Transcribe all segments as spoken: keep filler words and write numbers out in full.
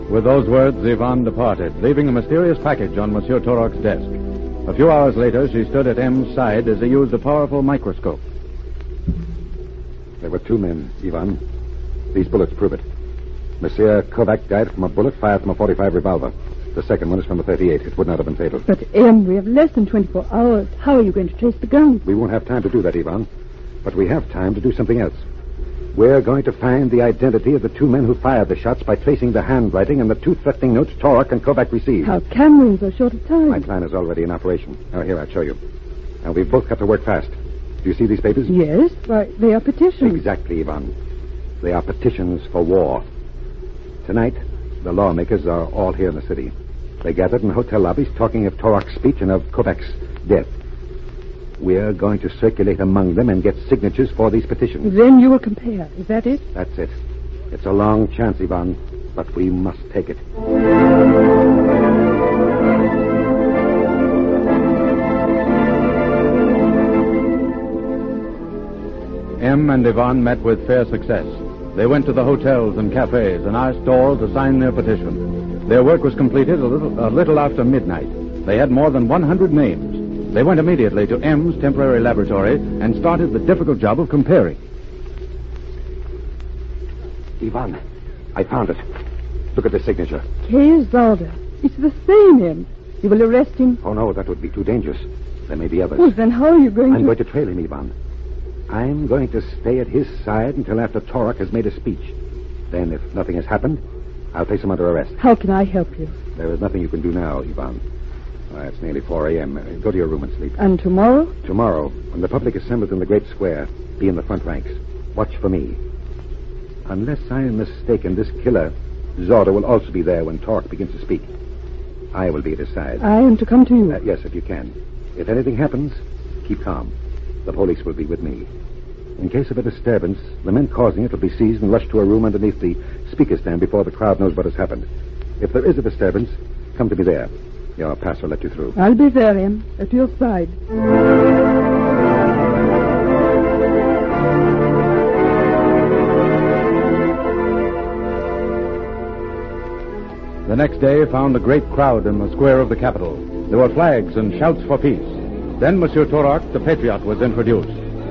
With those words, Yvonne departed, leaving a mysterious package on Monsieur Turoc's desk. A few hours later, she stood at M's side as he used a powerful microscope. There were two men, Yvonne. These bullets prove it. Monsieur Kovac died from a bullet fired from a forty-five revolver. The second one is from a thirty-eight. It would not have been fatal. But, M, we have less than twenty-four hours. How are you going to trace the gun? We won't have time to do that, Yvonne. But we have time to do something else. We're going to find the identity of the two men who fired the shots by tracing the handwriting and the two threatening notes Turok and Kovac received. How can we in so short a time? My plan is already in operation. Now, here, I'll show you. Now, we've both got to work fast. Do you see these papers? Yes. Why, they are petitions. Exactly, Yvonne. They are petitions for war. Tonight, the lawmakers are all here in the city. They gathered in hotel lobbies talking of Turok's speech and of Kovac's death. We're going to circulate among them and get signatures for these petitions. Then you will compare. Is that it? That's it. It's a long chance, Yvonne, but we must take it. M and Yvonne met with fair success. They went to the hotels and cafes and asked all to sign their petition. Their work was completed a little, a little after midnight. They had more than one hundred names. They went immediately to M's temporary laboratory and started the difficult job of comparing. Yvonne, I found it. Look at the signature. K. Zalda. It's the same M. You will arrest him? Oh, no, that would be too dangerous. There may be others. Well, then how are you going I'm to... going to trail him, Yvonne. I'm going to stay at his side until after Turok has made a speech. Then, if nothing has happened, I'll place him under arrest. How can I help you? There is nothing you can do now, Yvonne. Uh, it's nearly four a.m. Uh, go to your room and sleep. And tomorrow? Tomorrow, when the public assembles in the great square, be in the front ranks. Watch for me. Unless I am mistaken, this killer, Zorda, will also be there when Turok begins to speak. I will be at his side. I am to come to you? Uh, yes, if you can. If anything happens, keep calm. The police will be with me. In case of a disturbance, the men causing it will be seized and rushed to a room underneath the speaker stand before the crowd knows what has happened. If there is a disturbance, come to me there. Your pass will let you through. I'll be there, M, at your side. The next day found a great crowd in the square of the capital. There were flags and shouts for peace. Then Monsieur Turok, the patriot, was introduced.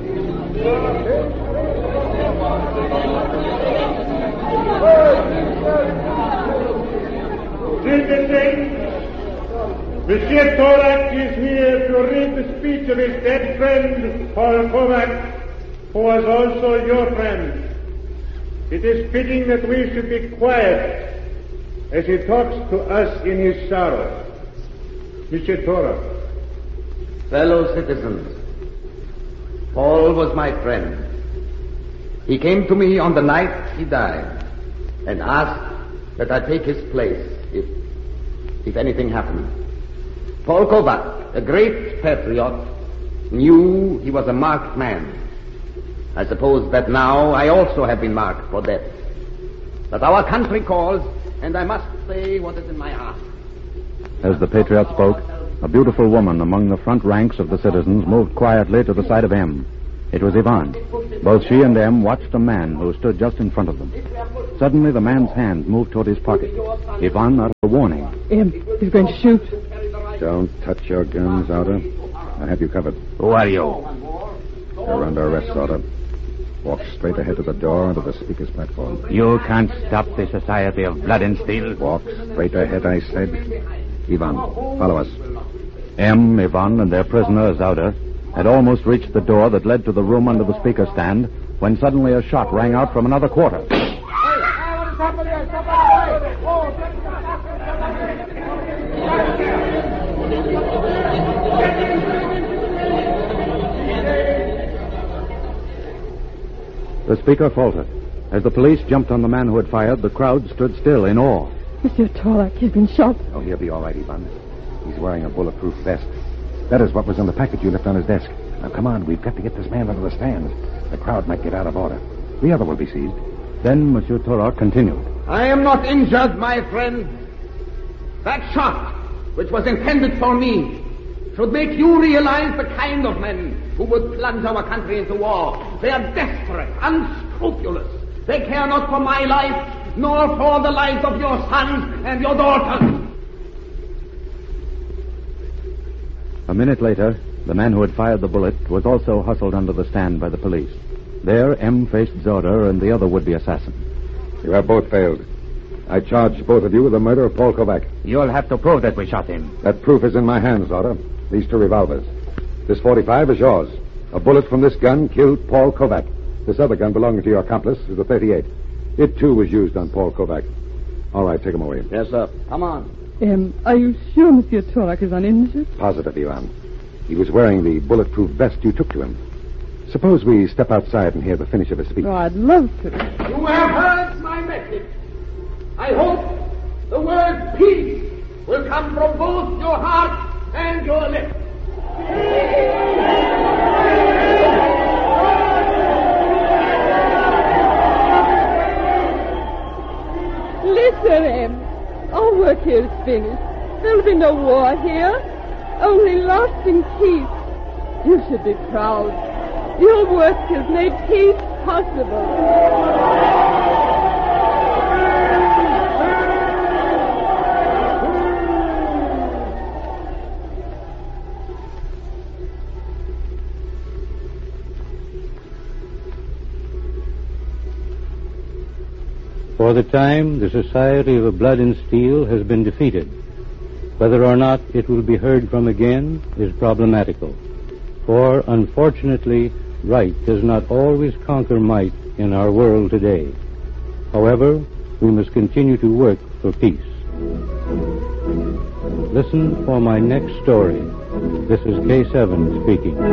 Citizens, Monsieur Turok is here to read the speech of his dead friend, Paul Kovac, who was also your friend. It is fitting that we should be quiet as he talks to us in his sorrow. Monsieur Turok. Fellow citizens, Paul was my friend. He came to me on the night he died and asked that I take his place if, if anything happened. Paul Kovac, a great patriot, knew he was a marked man. I suppose that now I also have been marked for death. But our country calls, and I must say what is in my heart. As the patriot spoke, a beautiful woman among the front ranks of the citizens moved quietly to the side of M. It was Yvonne. Both she and M watched a man who stood just in front of them. Suddenly, the man's hand moved toward his pocket. Yvonne uttered a warning. M, he's going to shoot. Don't touch your guns, Zorda. I have you covered. Who are you? You're under arrest, Zorda. Walk straight ahead to the door onto the speaker's platform. You can't stop the Society of Blood and Steel. Walk straight ahead, I said. Yvonne, follow us. M, Yvonne, and their prisoner, Zauda, had almost reached the door that led to the room under the speaker stand when suddenly a shot rang out from another quarter. The speaker faltered. As the police jumped on the man who had fired, the crowd stood still in awe. Monsieur Turok, he's been shot. Oh, he'll be all right, Yvonne. He's wearing a bulletproof vest. That is what was in the package you left on his desk. Now, come on. We've got to get this man under the stands. The crowd might get out of order. The other will be seized. Then Monsieur Turok continued. I am not injured, my friend. That shot, which was intended for me, should make you realize the kind of men who would plunge our country into war. They are desperate, unscrupulous. They care not for my life, nor for the lives of your sons and your daughters. A minute later, the man who had fired the bullet was also hustled under the stand by the police. There, M faced Zorda and the other would-be assassin. You have both failed. I charge both of you with the murder of Paul Kovac. You'll have to prove that we shot him. That proof is in my hands, Zorda. These two revolvers. This forty-five is yours. A bullet from this gun killed Paul Kovac. This other gun belonging to your accomplice is a thirty-eight. It, too, was used on Paul Kovac. All right, take him away. Yes, sir. Come on. Um, are you sure Monsieur Torak is uninjured? Positive, Ivan. He was wearing the bulletproof vest you took to him. Suppose we step outside and hear the finish of his speech. Oh, I'd love to. You have heard my message. I hope the word peace will come from both your heart and your lips. Listen, Em. Our work here is finished. There'll be no war here. Only lasting peace. You should be proud. Your work has made peace possible. For the time, the Society of Blood and Steel has been defeated. Whether or not it will be heard from again is problematical. For, unfortunately, right does not always conquer might in our world today. However, we must continue to work for peace. Listen for my next story. This is K seven speaking.